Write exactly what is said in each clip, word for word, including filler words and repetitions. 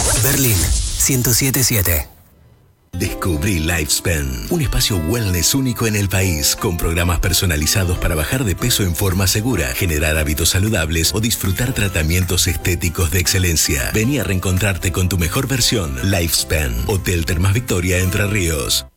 Berlín ciento siete punto siete. Descubrí Lifespan, un espacio wellness único en el país, con programas personalizados para bajar de peso en forma segura, generar hábitos saludables o disfrutar tratamientos estéticos de excelencia. Vení a reencontrarte con tu mejor versión. Lifespan, Hotel Termas Victoria, Entre Ríos.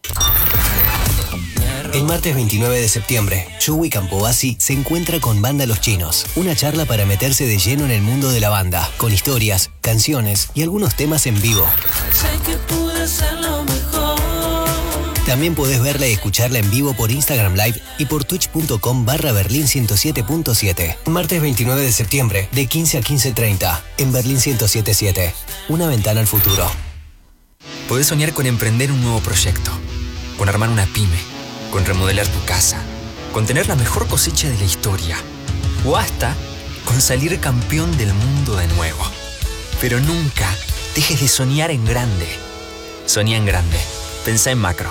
El martes veintinueve de septiembre, Joey Campovasi se encuentra con Banda Los Chinos. Una charla para meterse de lleno en el mundo de la banda, con historias, canciones y algunos temas en vivo. Sé que pude ser lo mejor. También podés verla y escucharla en vivo por Instagram Live y por twitch.com barra Berlín ciento siete punto siete. Martes veintinueve de septiembre, de quince a quince treinta, en Berlín ciento siete punto siete. Una ventana al futuro. Podés soñar con emprender un nuevo proyecto, con armar una pyme, con remodelar tu casa, con tener la mejor cosecha de la historia, o hasta con salir campeón del mundo de nuevo. Pero nunca dejes de soñar en grande. Soñá en grande. Pensá en macro.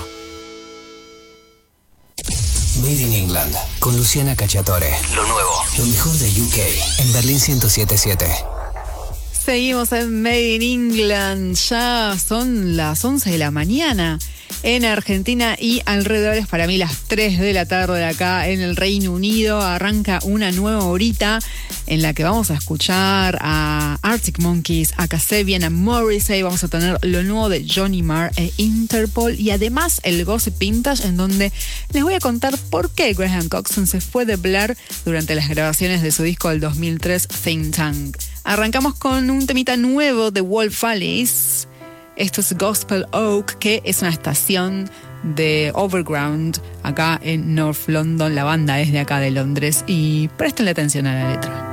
Made in England, con Luciana Cacciatore. Lo nuevo, lo mejor de U K, en Berlín ciento siete punto siete. Seguimos en Made in England. Ya son las once de la mañana en Argentina y alrededores, para mí, las tres de la tarde acá en el Reino Unido. Arranca una nueva horita en la que vamos a escuchar a Arctic Monkeys, a Kasabian, a Morrissey. Vamos a tener lo nuevo de Johnny Marr e Interpol y además el Gossip Vintage, en donde les voy a contar por qué Graham Coxon se fue de Blur durante las grabaciones de su disco del dos mil tres, Think Tank. Arrancamos con un temita nuevo de Wolf Alice. Esto es Gospel Oak, que es una estación de Overground acá en North London. La banda es de acá de Londres y préstenle atención a la letra.